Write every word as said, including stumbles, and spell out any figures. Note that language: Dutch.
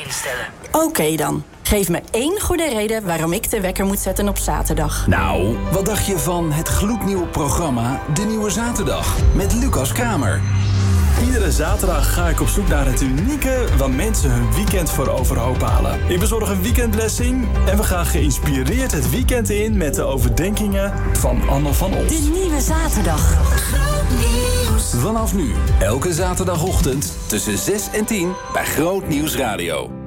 instellen. Oké okay dan. Geef me één goede reden waarom ik de wekker moet zetten op zaterdag. Nou, wat dacht je van het gloednieuwe programma De Nieuwe Zaterdag met Lucas Kramer? Iedere zaterdag ga ik op zoek naar het unieke waar mensen hun weekend voor overhoop halen. Ik bezorg een weekendblessing en we gaan geïnspireerd het weekend in met de overdenkingen van Anne van Os. De Nieuwe Zaterdag. Vanaf nu, elke zaterdagochtend tussen zes en tien bij Groot Nieuws Radio.